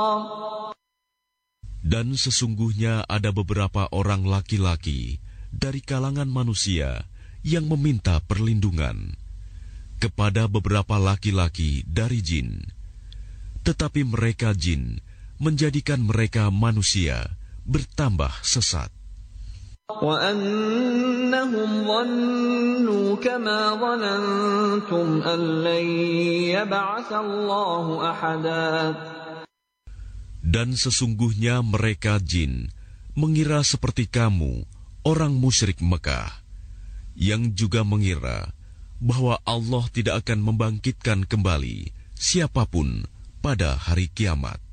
Dan sesungguhnya ada beberapa orang laki-laki dari kalangan manusia yang meminta perlindungan kepada beberapa laki-laki dari jin. Tetapi mereka jin menjadikan mereka manusia bertambah sesat. وَأَنَّهُمْ ظَنُّوا كَمَا ظَنَنْتُمْ أَن لَّن يَبْعَثَ اللَّهُ أَحَدًا. Dan sesungguhnya mereka jin mengira seperti kamu, orang musyrik Mekah, yang juga mengira bahwa Allah tidak akan membangkitkan kembali siapapun pada hari kiamat.